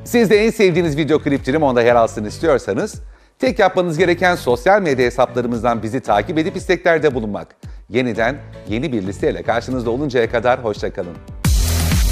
Siz de en sevdiğiniz video klipçinin onda yer alsın istiyorsanız, tek yapmanız gereken sosyal medya hesaplarımızdan bizi takip edip isteklerde bulunmak. Yeniden yeni bir listeyle karşınızda oluncaya kadar hoşça kalın.